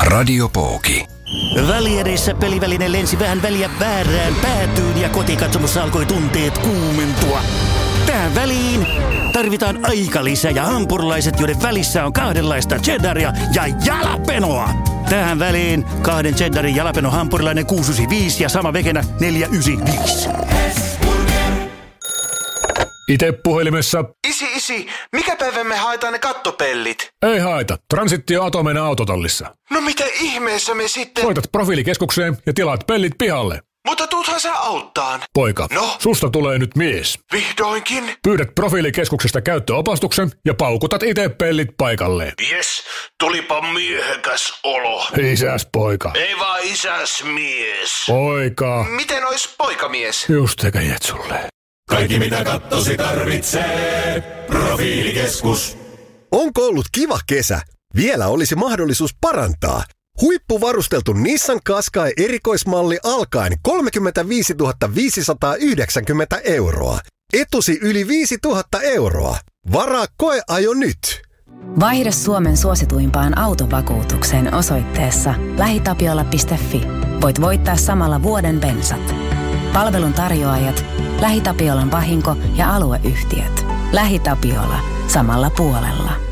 Radio Pooki. Välierissä peliväline lensi vähän väliä väärään päätyyn ja kotikatsomossa alkoi tunteet kuumentua. Tähän väliin tarvitaan aikalisä ja hampurilaiset, joiden välissä on kahdenlaista cheddaria ja jalapenoa. Tähän väliin 2 cheddarin jalapeno hampurilainen 695 ja sama vegenä 495. Ite puhelimessa. Isi, mikä päivä me haetaan ne kattopellit? Ei haeta. Transitio Atomen autotallissa. No mitä ihmeessä me sitten... Soitat profiilikeskukseen ja tilaat pellit pihalle. Mutta tuuthan sä auttaan. Poika, No? susta tulee nyt mies. Vihdoinkin? Pyydät profiilikeskuksesta käyttöopastuksen ja paukutat ite pellit paikalleen. Jes, tulipa miehekäs olo. Isäs poika. Ei vaan isäs mies. Poika. Miten ois poikamies? Just sekä jetsulle. Kaikki mitä kattosi tarvitsee. Profiilikeskus. Onko ollut kiva kesä? Vielä olisi mahdollisuus parantaa. Huippuvarusteltu Nissan Qashqai erikoismalli alkaen 35 590 €. Etusi yli 5 000 €. Varaa koeajo nyt. Vaihda Suomen suosituimpaan autovakuutukseen osoitteessa lähitapiola.fi. Voit voittaa samalla vuoden bensat. Palvelun tarjoajat, LähiTapiolan vahinko- ja alueyhtiöt. LähiTapiola. Samalla puolella.